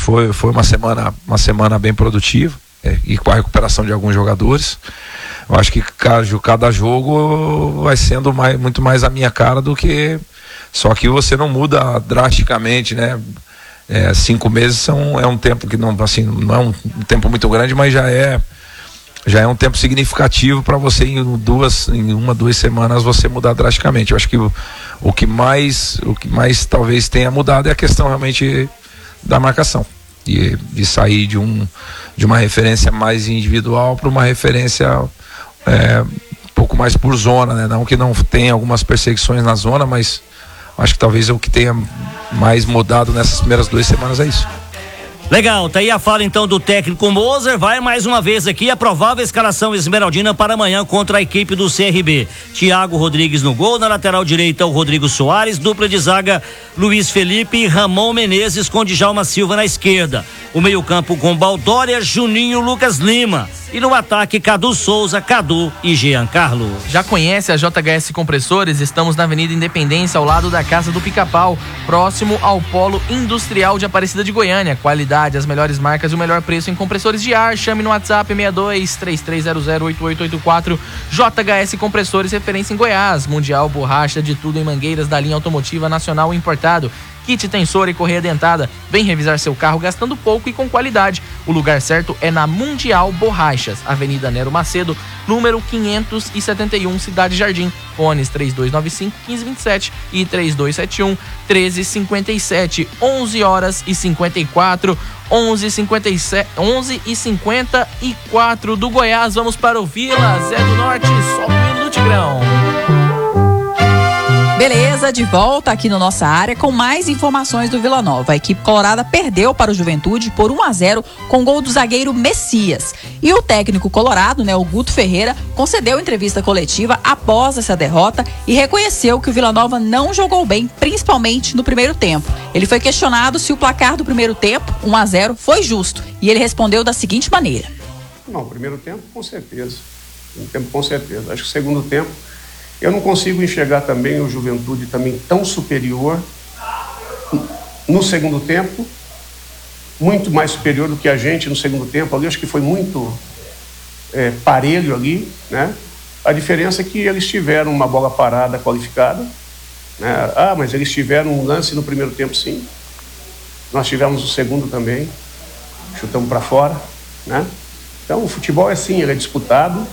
foi uma semana bem produtiva, e com a recuperação de alguns jogadores. Eu acho que cada jogo vai sendo muito mais a minha cara do que... Só que você não muda drasticamente, né? 5 meses é um tempo que não, assim, não é um tempo muito grande, mas já é um tempo significativo para você em 1-2 semanas você mudar drasticamente. Eu acho que o que mais talvez tenha mudado é a questão realmente da marcação, de sair de uma referência mais individual para uma referência um pouco mais por zona, né? Não que não tenha algumas perseguições na zona, mas acho que talvez o que tenha mais mudado nessas primeiras 2 semanas é isso. Legal, tá aí a fala então do técnico Moser. Vai mais uma vez aqui a provável escalação esmeraldina para amanhã contra a equipe do CRB. Thiago Rodrigues no gol, na lateral direita o Rodrigo Soares, dupla de zaga Luiz Felipe e Ramon Menezes com Djalma Silva na esquerda. O meio campo com Baldória, Juninho, Lucas Lima. E no ataque, Cadu Souza, Cadu e Jean Carlos. Já conhece a JHS Compressores? Estamos na Avenida Independência, ao lado da Casa do Pica-Pau, próximo ao Polo Industrial de Aparecida de Goiânia. Qualidade, as melhores marcas e o melhor preço em compressores de ar. Chame no WhatsApp 62-3300-8884. JHS Compressores, referência em Goiás. Mundial Borracha, de tudo em mangueiras da linha automotiva nacional importado. Kit tensor e correia dentada. Vem revisar seu carro gastando pouco e com qualidade. O lugar certo é na Mundial Borrachas, Avenida Nero Macedo, número 571, Cidade Jardim. Fones 3295-1527 e 3271-1357. 11h54. 11h54 do Goiás. Vamos para o Vila Zé do Norte. Só o hino do Tigrão. Beleza, de volta aqui na nossa área com mais informações do Vila Nova. A equipe colorada perdeu para o Juventude por 1-0 com gol do zagueiro Messias. E o técnico colorado, o Guto Ferreira, concedeu entrevista coletiva após essa derrota e reconheceu que o Vila Nova não jogou bem, principalmente no primeiro tempo. Ele foi questionado se o placar do primeiro tempo, 1-0, foi justo. E ele respondeu da seguinte maneira. Não, o primeiro tempo com certeza. Acho que o segundo tempo eu não consigo enxergar também o Juventude também tão superior no segundo tempo, muito mais superior do que a gente no segundo tempo. Ali acho que foi muito parelho ali, né? A diferença é que eles tiveram uma bola parada qualificada, né? Mas eles tiveram um lance no primeiro tempo, sim. Nós tivemos o segundo também, chutamos para fora, né? Então o futebol é assim, ele é disputado.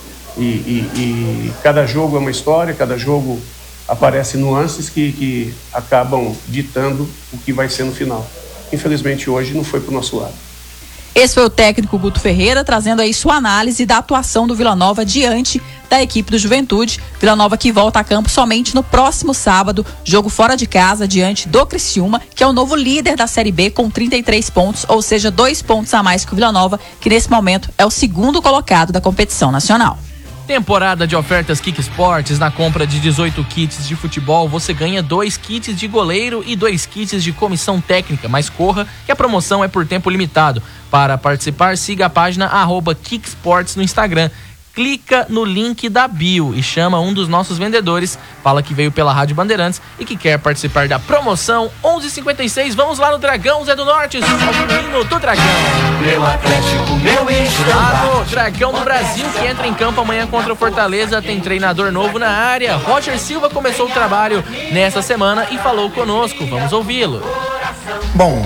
E cada jogo é uma história, cada jogo aparece nuances que acabam ditando o que vai ser no final. Infelizmente hoje não foi para o nosso lado. Esse foi o técnico Guto Ferreira trazendo aí sua análise da atuação do Vila Nova diante da equipe do Juventude. Vila Nova que volta a campo somente no próximo sábado, jogo fora de casa diante do Criciúma, que é o novo líder da Série B com 33 pontos, ou seja, 2 pontos a mais que o Vila Nova, que nesse momento é o segundo colocado da competição nacional. Temporada de ofertas Kick Sports. Na compra de 18 kits de futebol, você ganha 2 kits de goleiro e 2 kits de comissão técnica. Mas corra, que a promoção é por tempo limitado. Para participar, siga a página @KickSports no Instagram. Clica no link da bio e chama um dos nossos vendedores. Fala que veio pela Rádio Bandeirantes e que quer participar da promoção. 11h56, vamos lá no Dragão Zé do Norte. Só o hino do Dragão. Meu Atlético, meu Alô, Dragão do Brasil, que entra em campo amanhã contra o Fortaleza. Tem treinador novo na área. Roger Silva começou o trabalho nesta semana e falou conosco. Vamos ouvi-lo. Bom,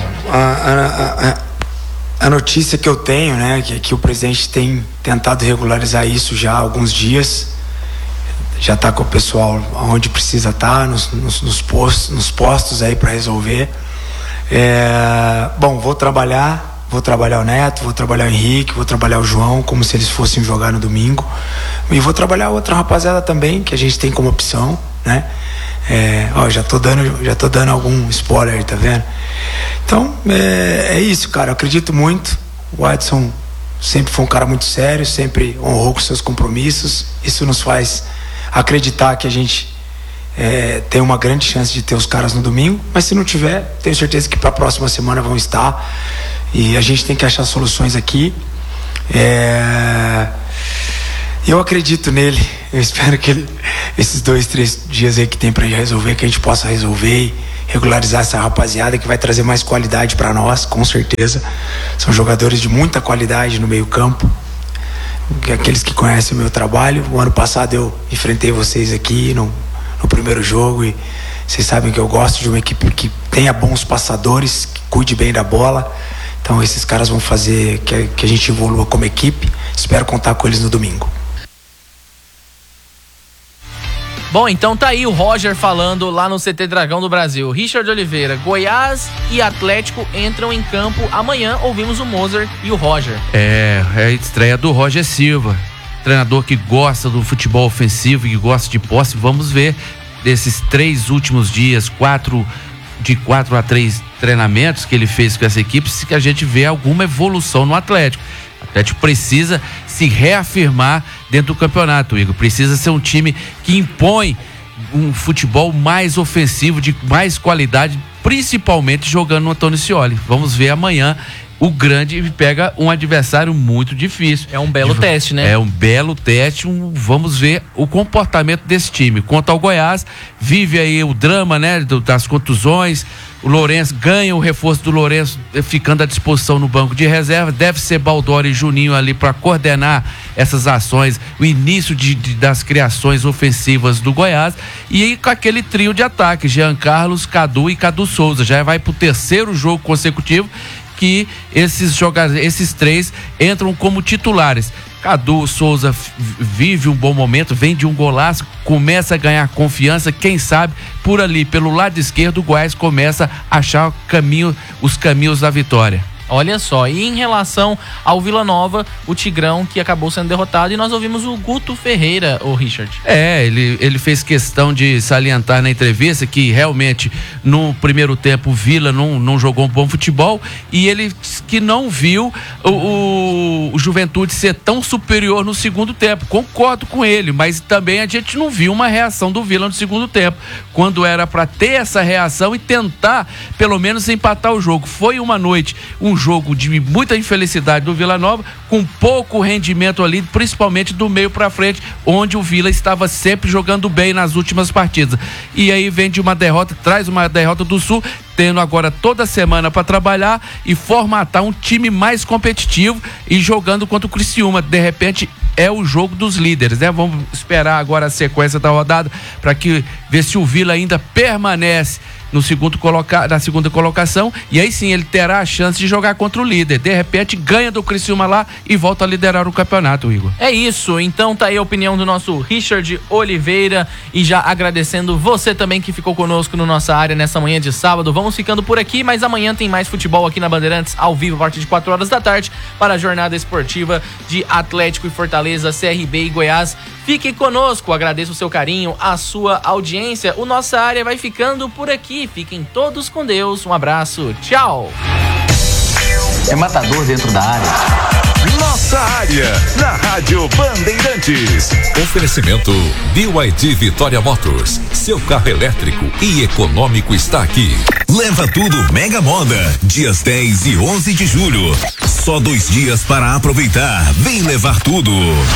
a notícia que eu tenho, né, que o presidente tem tentado regularizar isso já há alguns dias, já está com o pessoal onde precisa estar, nos postos aí para resolver. Bom, vou trabalhar o Neto, vou trabalhar o Henrique, vou trabalhar o João, como se eles fossem jogar no domingo, e vou trabalhar outra rapaziada também, que a gente tem como opção, né? Já tô dando algum spoiler aí, tá vendo? Então, é isso, cara. Eu acredito muito. O Adson sempre foi um cara muito sério, sempre honrou com seus compromissos. Isso nos faz acreditar que a gente tem uma grande chance de ter os caras no domingo. Mas se não tiver, tenho certeza que para a próxima semana vão estar. E a gente tem que achar soluções aqui. Eu acredito nele. Eu espero que esses 2-3 dias aí que tem pra resolver, que a gente possa resolver regularizar essa rapaziada que vai trazer mais qualidade para nós, com certeza. São jogadores de muita qualidade no meio-campo. Aqueles que conhecem o meu trabalho. O ano passado eu enfrentei vocês aqui no primeiro jogo e vocês sabem que eu gosto de uma equipe que tenha bons passadores, que cuide bem da bola. Então esses caras vão fazer que a gente evolua como equipe. Espero contar com eles no domingo. Bom, então tá aí o Roger falando lá no CT Dragão do Brasil. Richard Oliveira, Goiás e Atlético entram em campo amanhã. Ouvimos o Moser e o Roger. É a estreia do Roger Silva, treinador que gosta do futebol ofensivo e que gosta de posse. Vamos ver desses 3 últimos dias, 4 a 3 treinamentos que ele fez com essa equipe, se a gente vê alguma evolução no Atlético. O Atlético precisa se reafirmar dentro do campeonato, Igor. Precisa ser um time que impõe um futebol mais ofensivo, de mais qualidade, principalmente jogando no Antônio Scioli. Vamos ver amanhã. O Grande pega um adversário muito difícil. É um belo teste, né? É um belo teste. Vamos ver o comportamento desse time. Quanto ao Goiás, vive aí o drama, né? Das contusões. O Lourenço ganha o reforço do Lourenço, ficando à disposição no banco de reserva. Deve ser Baldori e Juninho ali para coordenar essas ações, o início das criações ofensivas do Goiás. E aí com aquele trio de ataque, Jean Carlos, Cadu e Cadu Souza. Já vai pro 3º jogo consecutivo que esses 3 entram como titulares. Cadu Souza vive um bom momento, vem de um golaço, começa a ganhar confiança. Quem sabe por ali, pelo lado esquerdo, o Goiás começa a achar os caminhos da vitória. Olha só, e em relação ao Vila Nova, o Tigrão que acabou sendo derrotado, e nós ouvimos o Guto Ferreira, o Richard. Ele fez questão de salientar na entrevista que realmente no primeiro tempo o Vila não jogou um bom futebol, e ele que não viu o Juventude ser tão superior no segundo tempo. Concordo com ele, mas também a gente não viu uma reação do Vila no segundo tempo, quando era para ter essa reação e tentar pelo menos empatar o jogo. Foi uma noite, um jogo de muita infelicidade do Vila Nova, com pouco rendimento ali, principalmente do meio para frente, onde o Vila estava sempre jogando bem nas últimas partidas. E aí vem de uma derrota, traz uma derrota do Sul, tendo agora toda semana para trabalhar e formatar um time mais competitivo e jogando contra o Criciúma. De repente é o jogo dos líderes, né? Vamos esperar agora a sequência da rodada para ver se o Vila ainda permanece na segunda colocação, e aí sim ele terá a chance de jogar contra o líder. De repente ganha do Criciúma lá e volta a liderar o campeonato, Igor. É isso, então tá aí a opinião do nosso Richard Oliveira, e já agradecendo você também que ficou conosco no nossa área nessa manhã de sábado. Vamos ficando por aqui, mas amanhã tem mais futebol aqui na Bandeirantes, ao vivo, a partir de 4 horas da tarde, para a jornada esportiva de Atlético e Fortaleza, CRB e Goiás. Fique conosco, agradeço o seu carinho, a sua audiência. O Nossa Área vai ficando por aqui. Fiquem todos com Deus. Um abraço. Tchau. É matador dentro da área. Nossa Área, na Rádio Bandeirantes. Oferecimento BYD Vitória Motors. Seu carro elétrico e econômico está aqui. Leva tudo Mega Moda, dias 10 e 11 de julho. Só 2 dias para aproveitar. Vem levar tudo.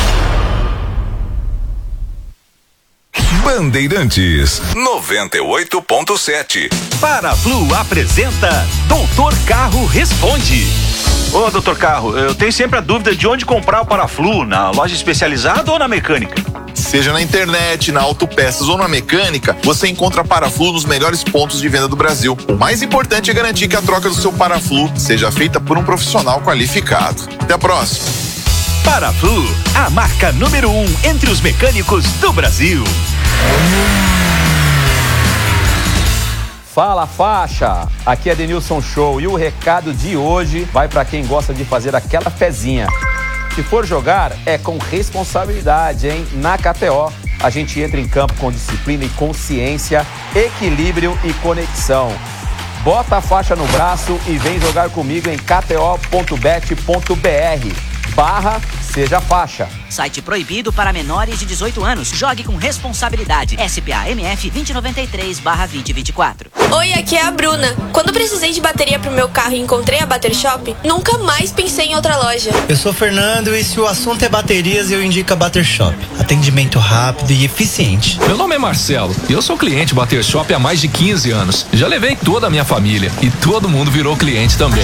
Bandeirantes 98.7. Paraflu apresenta Doutor Carro Responde. Ô, Doutor Carro, eu tenho sempre a dúvida de onde comprar o Paraflu, na loja especializada ou na mecânica? Seja na internet, na Autopeças ou na mecânica, você encontra Paraflu nos melhores pontos de venda do Brasil. O mais importante é garantir que a troca do seu Paraflu seja feita por um profissional qualificado. Até a próxima. Paraflu, a marca número 1 entre os mecânicos do Brasil. Fala faixa, aqui é Denilson Show e o recado de hoje vai para quem gosta de fazer aquela fezinha. Se for jogar, é com responsabilidade, hein? Na KTO, a gente entra em campo com disciplina e consciência, equilíbrio e conexão. Bota a faixa no braço e vem jogar comigo em kto.bet.br/CBF. seja faixa. Site proibido para menores de 18 anos. Jogue com responsabilidade. SPA-MF 2093/2024. Oi, aqui é a Bruna. Quando precisei de bateria pro meu carro e encontrei a Bater Shop, nunca mais pensei em outra loja. Eu sou o Fernando e se o assunto é baterias, eu indico a Bater Shop. Atendimento rápido e eficiente. Meu nome é Marcelo e eu sou cliente Bater Shop há mais de 15 anos. Já levei toda a minha família e todo mundo virou cliente também.